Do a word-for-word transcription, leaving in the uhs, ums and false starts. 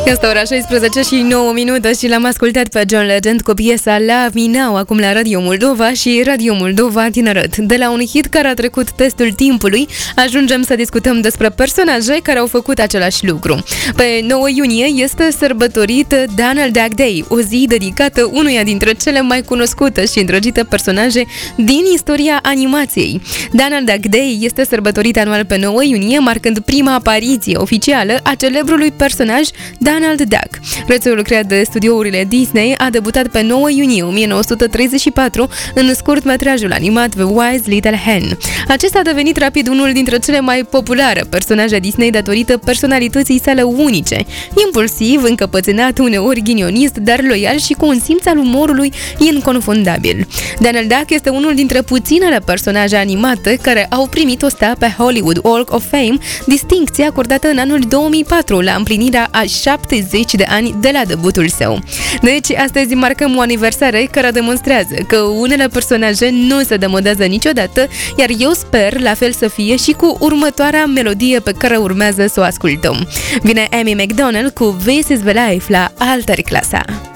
Este ora șaisprezece și nouă minute și l-am ascultat pe John Legend cu piesa La Vinau, acum la Radio Moldova și Radio Moldova Tineret. De la un hit care a trecut testul timpului, ajungem să discutăm despre personaje care au făcut același lucru. Pe nouă iunie este sărbătorit Donald Duck Day, o zi dedicată unuia dintre cele mai cunoscute și îndrăgite personaje din istoria animației. Donald Duck Day este sărbătorit anual pe nouă iunie, marcând prima apariție oficială a celebrului personaj Donald Duck. Rețelul creat de studiourile Disney a debutat pe nouă iunie o mie nouă sute treizeci și patru în scurtmetrajul animat The Wise Little Hen. Acesta a devenit rapid unul dintre cele mai populare personaje Disney datorită personalității sale unice, impulsiv, încăpățânat, uneori ghinionist, dar loial și cu un simț al umorului inconfundabil. Donald Duck este unul dintre puținele personaje animate care au primit o stea pe Hollywood Walk of Fame, distincție acordată în anul două mii patru la împlinirea a șaptezeci de ani de la debutul său. Deci, astăzi marcăm o aniversare care demonstrează că unele personaje nu se demodează niciodată, iar eu sper la fel să fie și cu următoarea melodie pe care urmează să o ascultăm. Vine Amy Macdonald cu This is the Life la Alta Clasa.